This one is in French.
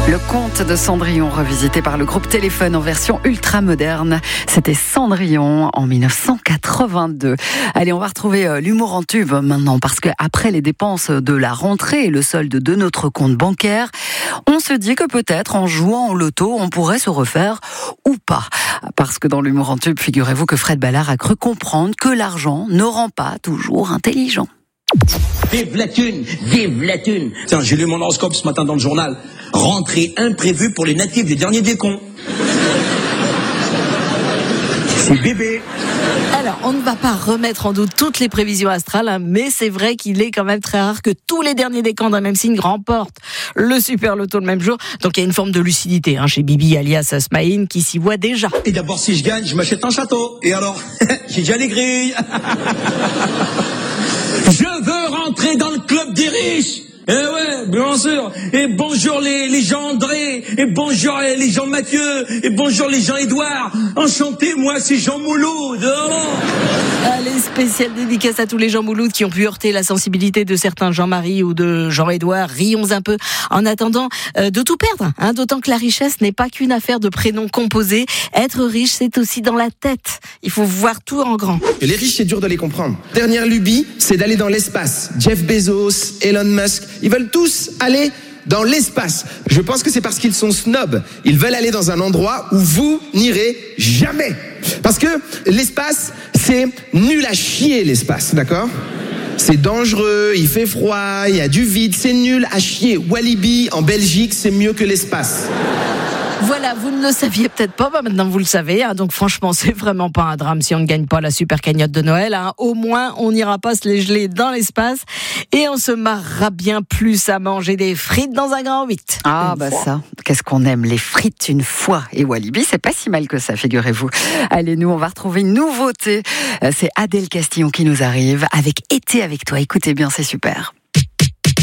Le conte de Cendrillon revisité par le groupe Téléphone en version ultra moderne. C'était Cendrillon en 1982. Allez, on va retrouver l'humour en tube maintenant parce que après les dépenses de la rentrée et le solde de notre compte bancaire, on se dit que peut-être en jouant au loto, on pourrait se refaire ou pas. Parce que dans l'humour en tube, figurez-vous que Fred Ballard a cru comprendre que l'argent ne rend pas toujours intelligent. Vive la thune, vive la thune. Tiens, j'ai lu mon horoscope ce matin dans le journal. Rentrée imprévue pour les natifs des derniers des cons. C'est bébé. Alors, on ne va pas remettre en doute toutes les prévisions astrales, mais c'est vrai qu'il est quand même très rare que tous les derniers décans d'un même signe remportent le super loto le même jour. Donc il y a une forme de lucidité chez Bibi alias Smaïn qui s'y voit déjà. Et d'abord, si je gagne, je m'achète un château. Et alors, j'ai déjà les grilles. Je veux rentrer dans le club des riches. Eh ouais, bien sûr. Et bonjour les gens André, et bonjour les gens Mathieu, et bonjour les gens Édouard. Enchanté, moi c'est Jean Mouloud. Allez, spéciale dédicace à tous les Jean Mouloud qui ont pu heurter la sensibilité de certains Jean-Marie ou de Jean-Édouard. Rions un peu en attendant de tout perdre. D'autant que la richesse n'est pas qu'une affaire de prénoms composés. Être riche, c'est aussi dans la tête. Il faut voir tout en grand. Et les riches, c'est dur de les comprendre. Dernière lubie, c'est d'aller dans l'espace. Jeff Bezos, Elon Musk, ils veulent tous aller dans l'espace. Je pense que c'est parce qu'ils sont snobs. Ils veulent aller dans un endroit où vous n'irez jamais. Parce que l'espace, c'est nul à chier, l'espace, d'accord ? C'est dangereux, il fait froid, il y a du vide, c'est nul à chier. Walibi, en Belgique, c'est mieux que l'espace. Voilà, vous ne le saviez peut-être pas, maintenant vous le savez. Donc franchement, c'est vraiment pas un drame si on ne gagne pas la super cagnotte de Noël. Au moins, on n'ira pas se les geler dans l'espace et on se marrera bien plus à manger des frites dans un grand 8. Ça, qu'est-ce qu'on aime les frites une fois. Et Walibi, c'est pas si mal que ça, figurez-vous. Allez, nous, on va retrouver une nouveauté. C'est Adèle Castillon qui nous arrive avec Été avec toi. Écoutez bien, c'est super.